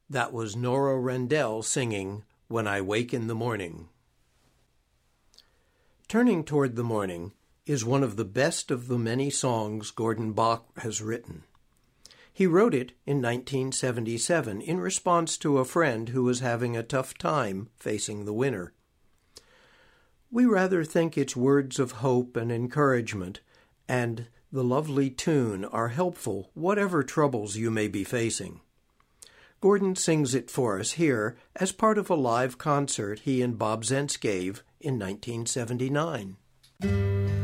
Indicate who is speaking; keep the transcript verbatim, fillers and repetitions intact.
Speaker 1: That was Nora Rendell singing When I Wake in the Morning. Turning Toward the Morning is one of the best of the many songs Gordon Bok has written. He wrote it in nineteen seventy-seven in response to a friend who was having a tough time facing the winter. We rather think its words of hope and encouragement and the lovely tune are helpful whatever troubles you may be facing. Gordon sings it for us here as part of a live concert he and Bob Zentz gave in nineteen seventy-nine.